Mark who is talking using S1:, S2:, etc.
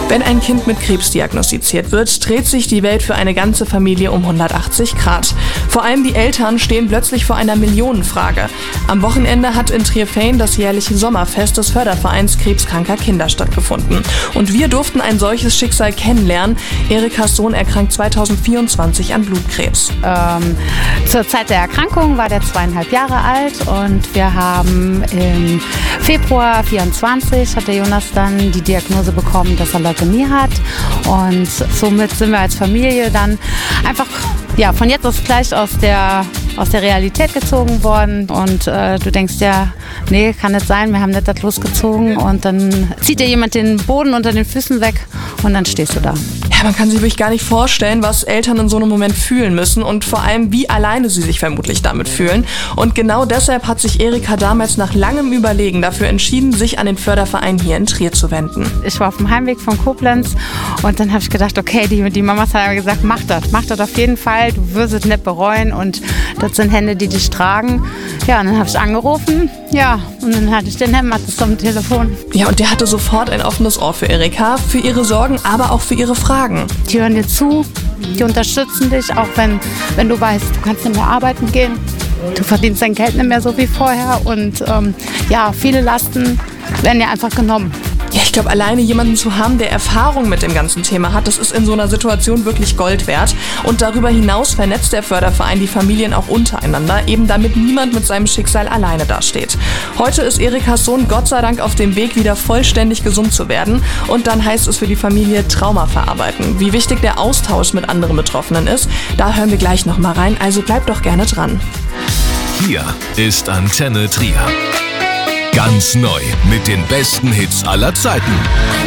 S1: Wenn ein Kind mit Krebs diagnostiziert wird, dreht sich die Welt für eine ganze Familie um 180 Grad. Vor allem die Eltern stehen plötzlich vor einer Millionenfrage. Am Wochenende hat in Trierfehn das jährliche Sommerfest des Fördervereins krebskranker Kinder stattgefunden. Und wir durften ein solches Schicksal kennenlernen. Erikas Sohn erkrankt 2024 an Blutkrebs.
S2: Zur Zeit der Erkrankung war der 2,5 Jahre alt und wir haben im Februar 24 hat der Jonas dann die Diagnose bekommen, dass er Leukämie hat, und somit sind wir als Familie dann einfach von jetzt auf gleich aus der Realität gezogen worden, und du denkst ja, nee, kann nicht sein, wir haben nicht das losgezogen, und dann zieht dir jemand den Boden unter den Füßen weg und dann stehst du da.
S1: Ja, man kann sich wirklich gar nicht vorstellen, was Eltern in so einem Moment fühlen müssen und vor allem, wie alleine sie sich vermutlich damit fühlen. Und genau deshalb hat sich Erika damals nach langem Überlegen dafür entschieden, sich an den Förderverein hier in Trier zu wenden.
S2: Ich war auf dem Heimweg von Koblenz und dann habe ich gedacht, okay, die Mamas haben gesagt, mach das auf jeden Fall, du wirst es nicht bereuen, und das sind Hände, die dich tragen. Ja, und dann habe ich angerufen, und dann hatte ich den Herrn Mattes am Telefon.
S1: Ja, und der hatte sofort ein offenes Ohr für Erika, für ihre Sorgen, aber auch für ihre Fragen.
S2: Die hören dir zu, die unterstützen dich, auch wenn du weißt, du kannst nicht mehr arbeiten gehen. Du verdienst dein Geld nicht mehr so wie vorher, und viele Lasten werden dir einfach genommen.
S1: Ja, ich glaube, alleine jemanden zu haben, der Erfahrung mit dem ganzen Thema hat, das ist in so einer Situation wirklich Gold wert. Und darüber hinaus vernetzt der Förderverein die Familien auch untereinander, eben damit niemand mit seinem Schicksal alleine dasteht. Heute ist Erikas Sohn Gott sei Dank auf dem Weg, wieder vollständig gesund zu werden. Und dann heißt es für die Familie Trauma verarbeiten. Wie wichtig der Austausch mit anderen Betroffenen ist, da hören wir gleich noch mal rein. Also bleibt doch gerne dran.
S3: Hier ist Antenne Trier. Ganz neu mit den besten Hits aller Zeiten.